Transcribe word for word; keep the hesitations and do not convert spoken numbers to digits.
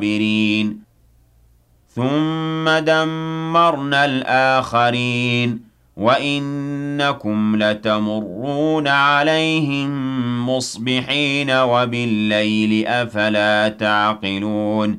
صابرين ثم دمرنا الآخرين وإنكم لتمرون عليهم مصبحين وبالليل أفلا تعقلون